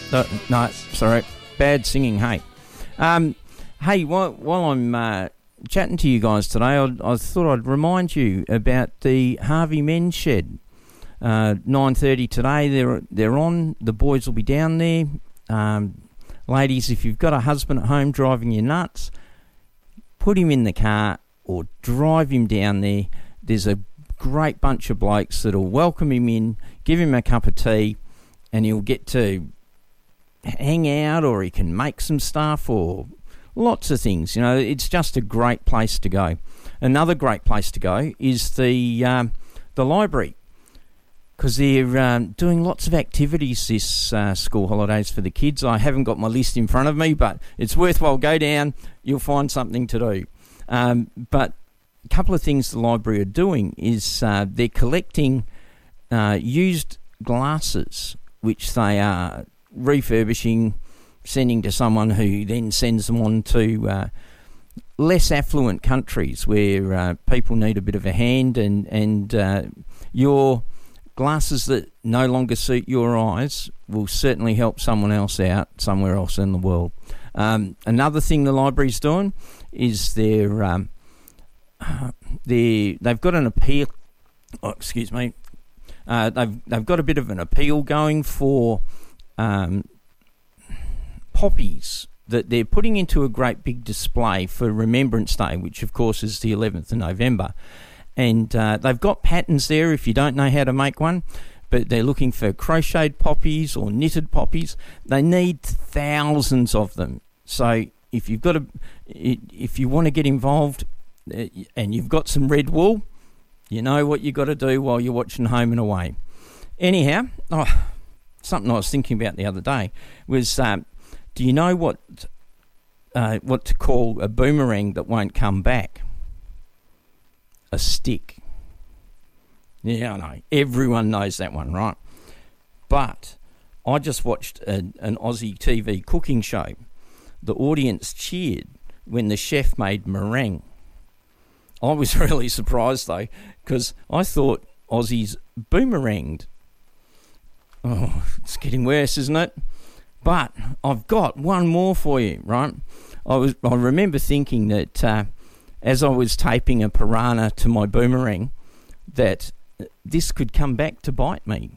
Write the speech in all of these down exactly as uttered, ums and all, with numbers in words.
No, no, sorry. Bad singing, hey. Um, hey, while, while I'm uh, chatting to you guys today, I, I thought I'd remind you about the Harvey Men's Shed. Uh, nine thirty today, they're, they're on. The boys will be down there. Um, ladies, if you've got a husband at home driving you nuts, put him in the car or drive him down there. There's a great bunch of blokes that'll welcome him in, give him a cup of tea, and he'll get to hang out, or he can make some stuff, or lots of things. You know, it's just a great place to go. Another great place to go is the um, the library, because they're um, doing lots of activities this uh, school holidays for the kids. I haven't got my list in front of me, but it's worthwhile. Go down, you'll find something to do. Um, but a couple of things the library are doing is uh, they're collecting uh, used glasses, which they are refurbishing, sending to someone who then sends them on to uh, less affluent countries where uh, people need a bit of a hand, and, and uh, your glasses that no longer suit your eyes will certainly help someone else out somewhere else in the world. Um, another thing the library's doing is they're, um, they're, they've got an appeal, oh, excuse me, uh, they've, they've got a bit of an appeal going for um, poppies that they're putting into a great big display for Remembrance Day, which of course is the eleventh of November. And uh, they've got patterns there if you don't know how to make one, but they're looking for crocheted poppies or knitted poppies. They need thousands of them. So if you've got a, if you want to get involved and you've got some red wool, you know what you've got to do while you're watching Home and Away. Anyhow, oh, something I was thinking about the other day was, um, do you know what uh, what to call a boomerang that won't come back? A stick. Yeah, I know. Everyone knows that one, right? But I just watched a, an Aussie T V cooking show. The audience cheered when the chef made meringue. I was really surprised, though, because I thought Aussies boomeranged. Oh, it's getting worse, isn't it? But I've got one more for you, right? I was I remember thinking that uh, as I was taping a piranha to my boomerang, that this could come back to bite me.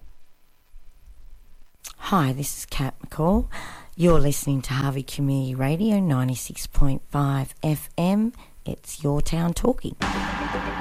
Hi, this is Kat McCall. You're listening to Harvey Community Radio ninety-six point five F M. It's Your Town Talking.